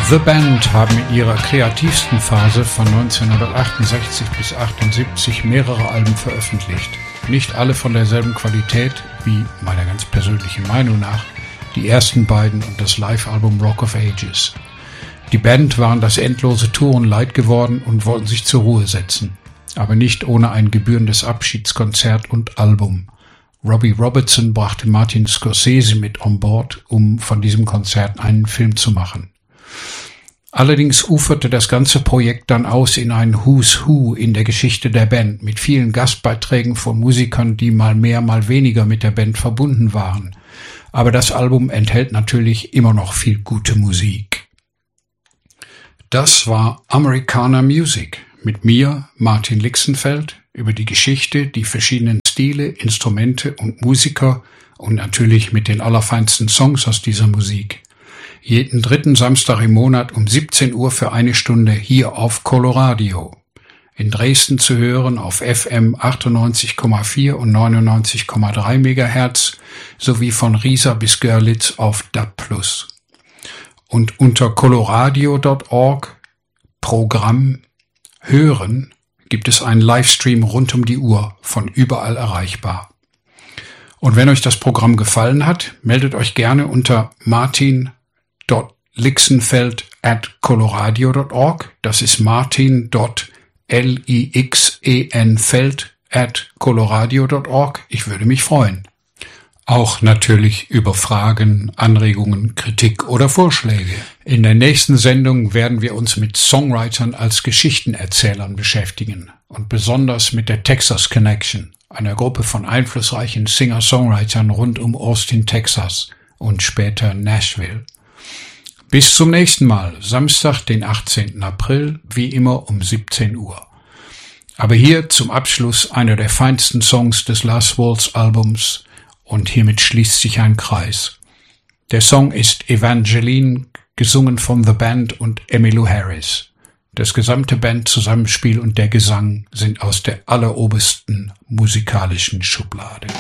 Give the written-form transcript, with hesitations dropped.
The Band haben in ihrer kreativsten Phase von 1968 bis 1978 mehrere Alben veröffentlicht. Nicht alle von derselben Qualität wie, meiner ganz persönlichen Meinung nach, die ersten beiden und das Live-Album Rock of Ages. Die Band waren das endlose Touren leid geworden und wollten sich zur Ruhe setzen. Aber nicht ohne ein gebührendes Abschiedskonzert und Album. Robbie Robertson brachte Martin Scorsese mit on board, um von diesem Konzert einen Film zu machen. Allerdings uferte das ganze Projekt dann aus in ein Who's Who in der Geschichte der Band mit vielen Gastbeiträgen von Musikern, die mal mehr, mal weniger mit der Band verbunden waren. Aber das Album enthält natürlich immer noch viel gute Musik. Das war Americana Music mit mir, Martin Lixenfeld, über die Geschichte, die verschiedenen Stile, Instrumente und Musiker und natürlich mit den allerfeinsten Songs aus dieser Musik. Jeden dritten Samstag im Monat um 17 Uhr für eine Stunde hier auf Coloradio. In Dresden zu hören auf FM 98,4 und 99,3 MHz sowie von Riesa bis Görlitz auf DAB+. Und unter coloradio.org Programm Hören gibt es einen Livestream rund um die Uhr, von überall erreichbar. Und wenn euch das Programm gefallen hat, meldet euch gerne unter martin.lixenfeld@coloradio.org. Das ist martin.lixenfeld@coloradio.org. Ich würde mich freuen. Auch natürlich über Fragen, Anregungen, Kritik oder Vorschläge. In der nächsten Sendung werden wir uns mit Songwritern als Geschichtenerzählern beschäftigen und besonders mit der Texas Connection, einer Gruppe von einflussreichen Singer-Songwritern rund um Austin, Texas und später Nashville. Bis zum nächsten Mal, Samstag, den 18. April, wie immer um 17 Uhr. Aber hier zum Abschluss einer der feinsten Songs des Last Waltz Albums, und hiermit schließt sich ein Kreis. Der Song ist Evangeline, gesungen von The Band und Emmylou Harris. Das gesamte Bandzusammenspiel und der Gesang sind aus der allerobersten musikalischen Schublade.